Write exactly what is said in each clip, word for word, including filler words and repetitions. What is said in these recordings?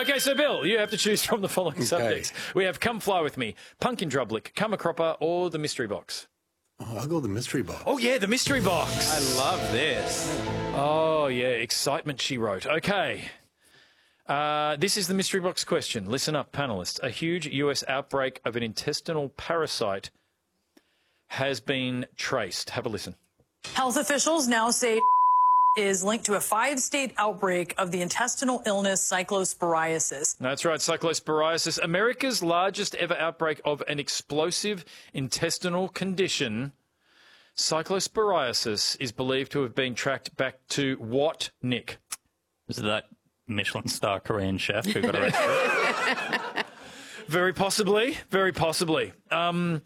Okay, so Bill, you have to choose from the following Okay. subjects. We have Come Fly With Me, Pumpkin Drublick, Come a Cropper, or the Mystery Box. Oh, I'll go with the mystery box. Oh, yeah, the Mystery Box. I love this. Oh, yeah, excitement, she wrote. Okay. Uh, this is the Mystery Box question. Listen up, panellists. A huge U S outbreak of an intestinal parasite has been traced. Have a listen. Health officials now say is linked to a five-state outbreak of the intestinal illness cyclosporiasis. That's right, cyclosporiasis, America's largest ever outbreak of an explosive intestinal condition. Cyclosporiasis is believed to have been tracked back to what, Nick? Is it that Michelin star Korean chef who got arrested? Very possibly, very possibly. Um,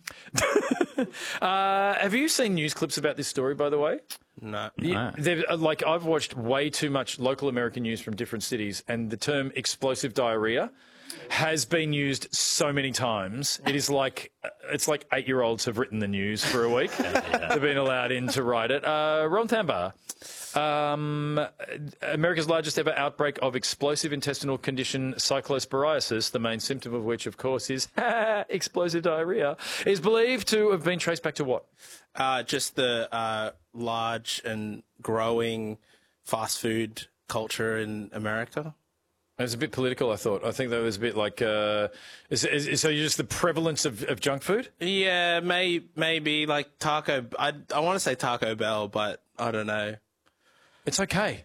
uh, have you seen news clips about this story, by the way? No. Yeah, they've- uh, like I've watched way too much local American news from different cities, and the term explosive diarrhea has been used so many times. It is like it's like eight-year-olds have written the news for a week. They've been allowed in to write it. Uh, Ron Thambar, um, America's largest ever outbreak of explosive intestinal condition cyclosporiasis, the main symptom of which, of course, is explosive diarrhea, is believed to have been traced back to what? Uh, just the uh, large and growing fast food culture in America. It was a bit political, I thought. I think that was a bit like, uh, is, is, so you're just the prevalence of, of junk food? Yeah, may, maybe like Taco. I, I want to say Taco Bell, but I don't know. It's okay.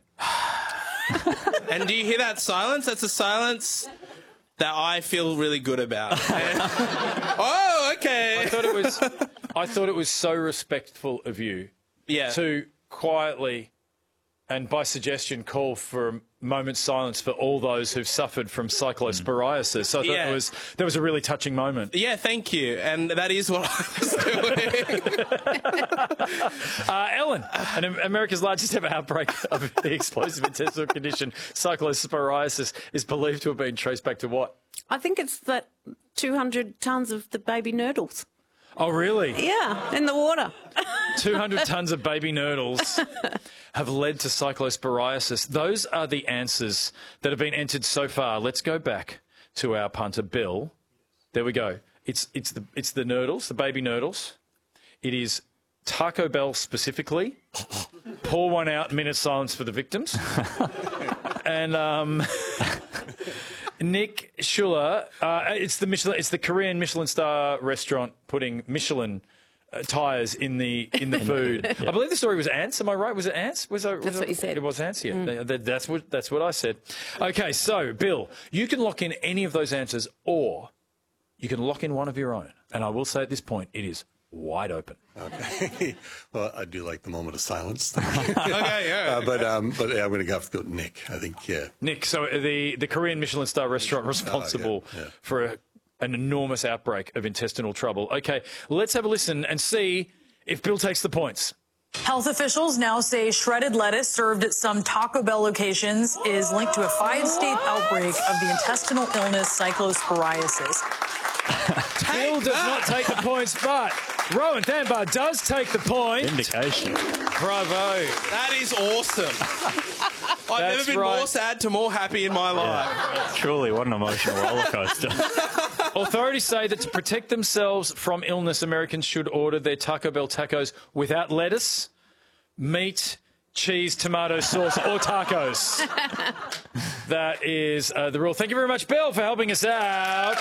And do you hear that silence? That's a silence that I feel really good about. And- oh, okay. I thought it was, I thought it was so respectful of you Yeah. to quietly and by suggestion call for a moment's silence for all those who've suffered from cyclosporiasis. So I thought Yeah. it was, that was a really touching moment. Yeah, thank you. And that is what I was doing. Uh, Ellen, and America's largest ever outbreak of the explosive intestinal condition, cyclosporiasis, is believed to have been traced back to what? I think it's that two hundred tonnes of the baby nurdles. Oh, really? Yeah, in the water. two hundred tonnes of baby nurdles have led to cyclosporiasis. Those are the answers that have been entered so far. Let's go back to our punter, Bill. There we go. It's, it's, the, it's the nurdles, the baby nurdles. It is Taco Bell specifically. Pour one out, minute silence for the victims. And um, Nick Schuller, uh, it's the Michelin, it's the Korean Michelin star restaurant putting Michelin uh, tires in the in the food. I believe the story was ants. Am I right? Was it ants? Was I, was That's I, what you said. It was ants. Yeah, Th- th- that's what that's what I said. Okay, so Bill, you can lock in any of those answers, or you can lock in one of your own. And I will say at this point, it is wide open. Okay. Well, I do like the moment of silence. Okay, yeah. uh, but um, but yeah, I'm going to have to go with Nick. I think, yeah. Nick, so the, the Korean Michelin star restaurant responsible yeah, yeah. for a, an enormous outbreak of intestinal trouble. Okay, let's have a listen and see if Bill takes the points. Health officials now say shredded lettuce served at some Taco Bell locations is linked to a five-state outbreak of the intestinal illness cyclosporiasis. Bill does not take the points, but Rowan Thambar does take the point. Indication. Bravo. That is awesome. I've That's never been right. more sad to more happy in my life. Truly, what an emotional roller coaster. Authorities say that to protect themselves from illness, Americans should order their Taco Bell tacos without lettuce, meat, cheese, tomato sauce, or tacos. That is uh, the rule. Thank you very much, Bill, for helping us out.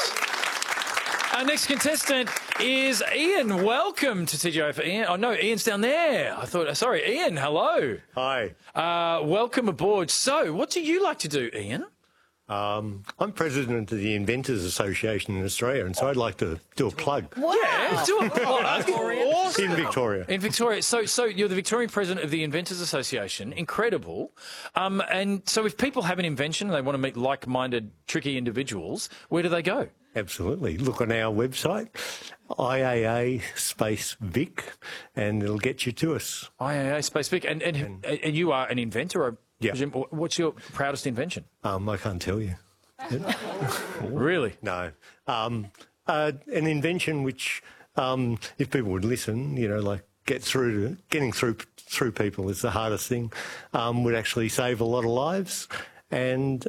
Our next contestant is Ian. Welcome to T G I F. Ian. Oh, no, Ian's down there. I thought, sorry, Ian, hello. Hi. Uh, welcome aboard. So, what do you like to do, Ian? Um, I'm president of the Inventors Association in Australia, and so I'd like to do a plug Yeah, do a plug. in Victoria. In Victoria. So, so you're the Victorian president of the Inventors Association. Incredible. Um, and so if people have an invention and they want to meet like-minded, tricky individuals, where do they go? Absolutely. Look on our website, I A A space Vic, and it'll get you to us. I A A Space Vic. And, and, and you are an inventor, I Yeah. presume. What's your proudest invention? Um, I can't tell you. Really? No. Um, uh, an invention which, um, if people would listen, you know, like get through to, getting through through people is the hardest thing, um, would actually save a lot of lives. And